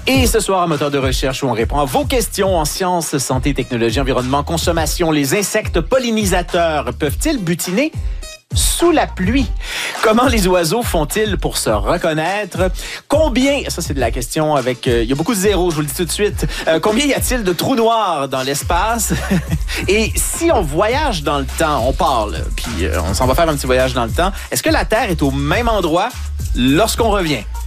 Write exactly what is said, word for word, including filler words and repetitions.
Et ce soir, un moteur de recherche où on répond à vos questions en sciences, santé, technologie, environnement, consommation. Les insectes pollinisateurs peuvent-ils butiner sous la pluie? Comment les oiseaux font-ils pour se reconnaître? Combien, ça c'est de la question avec, euh, il y a beaucoup de zéros, je vous le dis tout de suite. Euh, combien y a-t-il de trous noirs dans l'espace? Et si on voyage dans le temps, on part, là, puis euh, on s'en va faire un petit voyage dans le temps, est-ce que la Terre est au même endroit lorsqu'on revient?